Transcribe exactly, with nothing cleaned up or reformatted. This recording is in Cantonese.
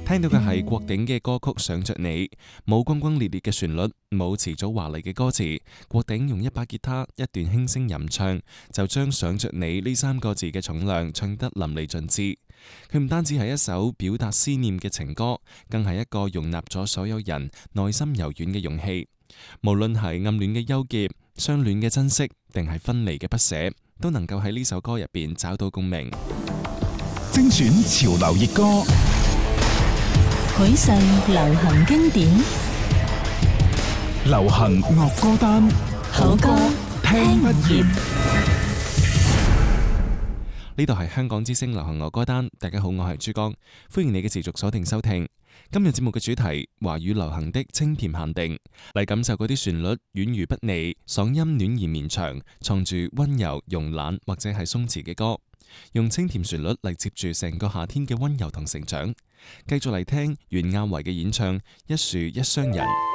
聽到嘅係郭頂嘅歌曲《想着你》，冇轟轟烈烈嘅旋律，冇遲早華麗嘅歌詞，郭頂用一把吉他一段輕聲吟唱，就將想着你呢三個字嘅重量唱得淋漓盡致。佢唔單止係一首表達思念嘅情歌，更係一個容納咗所有人內心柔軟嘅勇氣。無論係暗戀嘅憂結、相戀嘅珍惜，定係分離嘅不捨，都能夠喺呢首歌入邊找到共鳴。 精選潮流熱歌， 許世流行經典， 流行樂歌單， 好歌聽不厭。 呢度係香港之聲流行樂歌單，大家好，我係珠江，歡迎你嘅持續鎖定收聽。今日節目嘅主題華語流行的清甜限定，嚟感受嗰啲旋律軟如不膩，嗓音暖而綿長，藏住溫柔、慵懶或者係鬆弛嘅歌，用清甜旋律嚟接住成個夏天嘅溫柔同成長。繼續嚟聽袁婭維嘅演唱《一樹一雙人》。